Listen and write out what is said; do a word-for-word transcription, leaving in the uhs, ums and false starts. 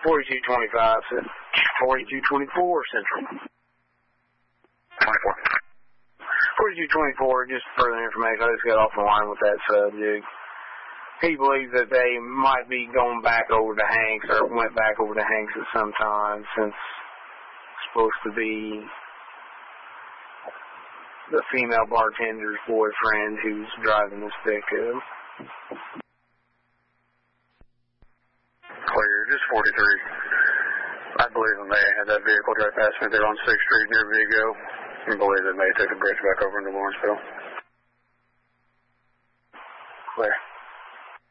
forty-two twenty-five, forty-two twenty-four Central. twenty-four. forty-two twenty-four, just further information, I just got off the line with that subject. He believes that they might be going back over to Hanks, or went back over to Hanks at some time, since it's supposed to be the female bartender's boyfriend who's driving this pickup. Clear, just forty-three. I believe they may have that vehicle drive past me there on sixth Street near Vigo. I believe they may take a bridge back over into Lawrenceville.